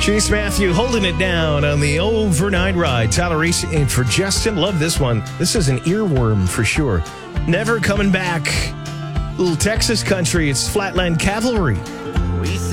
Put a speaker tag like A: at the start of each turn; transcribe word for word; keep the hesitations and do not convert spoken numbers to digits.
A: Chase Matthew holding it down on the overnight ride. Tyler Reese in for Justin. Love this one. This is an earworm for sure. Never coming back. Little Texas country. It's Flatland Cavalry.